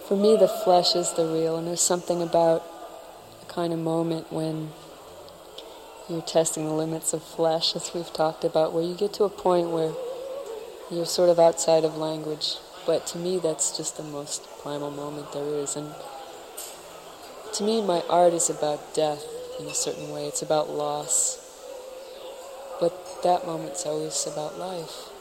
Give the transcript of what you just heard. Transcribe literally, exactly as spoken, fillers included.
For me, the flesh is the real, and there's something about a kind of moment when you're testing the limits of flesh, as we've talked about, where you get to a point where you're sort of outside of language. But to me, that's just the most primal moment there is. And to me, my art is about death in a certain way. It's about loss. But that moment's always about life.